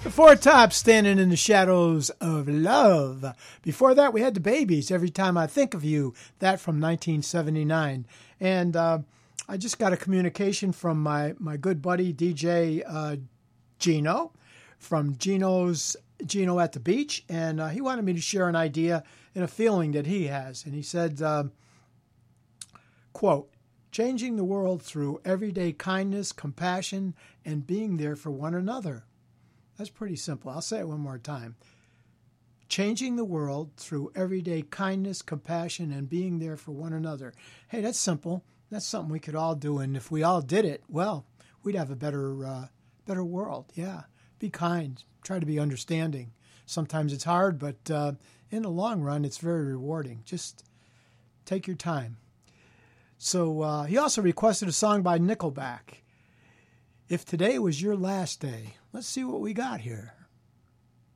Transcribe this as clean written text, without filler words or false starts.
Four Tops, Standing in the Shadows of Love. Before that, we had the Babies, Every Time I Think of You, that from 1979. And I just got a communication from my good buddy, DJ Gino, from Gino at the Beach, and he wanted me to share an idea and a feeling that he has. And he said, quote, changing the world through everyday kindness, compassion, and being there for one another. That's pretty simple. I'll say it one more time. Changing the world through everyday kindness, compassion, and being there for one another. Hey, that's simple. That's something we could all do. And if we all did it, well, we'd have a better world. Yeah. Be kind. Try to be understanding. Sometimes it's hard, but in the long run, it's very rewarding. Just take your time. So he also requested a song by Nickelback. If Today Was Your Last Day. Let's see what we got here.